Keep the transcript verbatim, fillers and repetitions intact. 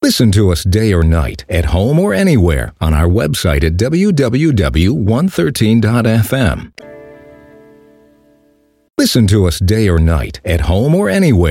Listen to us day or night, at home or anywhere, on our website at w w w dot one thirteen dot f m. Listen to us day or night, at home or anywhere.